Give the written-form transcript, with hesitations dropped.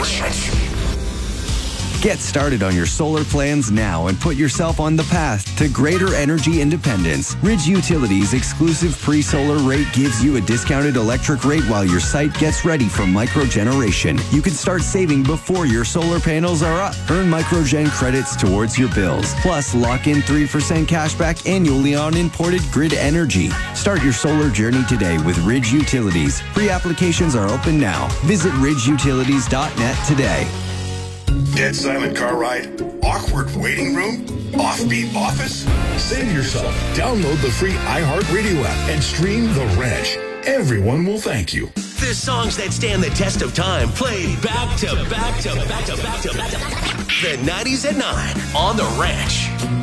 Ranch. Get started on your solar plans now and put yourself on the path to greater energy independence. Ridge Utilities' exclusive pre-solar rate gives you a discounted electric rate while your site gets ready for microgeneration. You can start saving before your solar panels are up. Earn microgen credits towards your bills. Plus, lock in 3% cashback annually on imported grid energy. Start your solar journey today with Ridge Utilities. Pre-applications are open now. Visit ridgeutilities.net today. Dead silent car ride? Awkward waiting room? Offbeat office? Save yourself. Download the free iHeartRadio app and stream The Ranch. Everyone will thank you. The songs that stand the test of time, played back to back to back to back to back. The 90s at 9 on The Ranch.